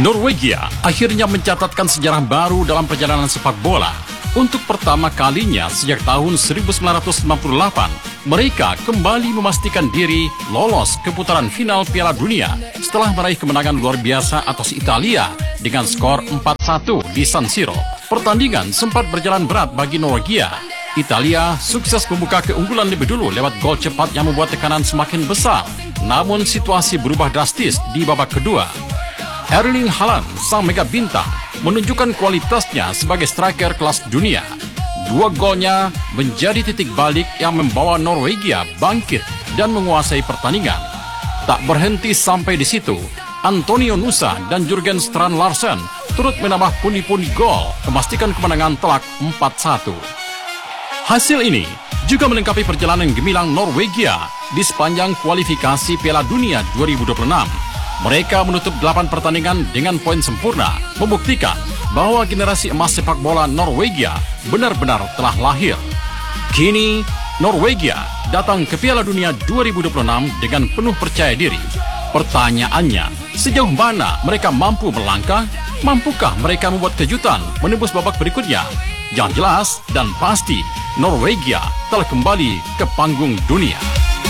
Norwegia akhirnya mencatatkan sejarah baru dalam perjalanan sepak bola. Untuk pertama kalinya sejak tahun 1998, mereka kembali memastikan diri lolos ke putaran final Piala Dunia setelah meraih kemenangan luar biasa atas Italia dengan skor 4-1 di San Siro. Pertandingan sempat berjalan berat bagi Norwegia. Italia sukses membuka keunggulan lebih dulu lewat gol cepat yang membuat tekanan semakin besar. Namun situasi berubah drastis di babak kedua. Erling Haaland, sang mega bintang, menunjukkan kualitasnya sebagai striker kelas dunia. Dua golnya menjadi titik balik yang membawa Norwegia bangkit dan menguasai pertandingan. Tak berhenti sampai di situ, Antonio Nusa dan Jurgen Strand Larsen turut menambah pundi-pundi gol memastikan kemenangan telak 4-1. Hasil ini juga melengkapi perjalanan gemilang Norwegia di sepanjang kualifikasi Piala Dunia 2026. Mereka menutup 8 pertandingan dengan poin sempurna, membuktikan bahwa generasi emas sepak bola Norwegia benar-benar telah lahir. Kini, Norwegia datang ke Piala Dunia 2026 dengan penuh percaya diri. Pertanyaannya, sejauh mana mereka mampu melangkah? Mampukah mereka membuat kejutan menembus babak berikutnya? Yang jelas dan pasti, Norwegia telah kembali ke panggung dunia.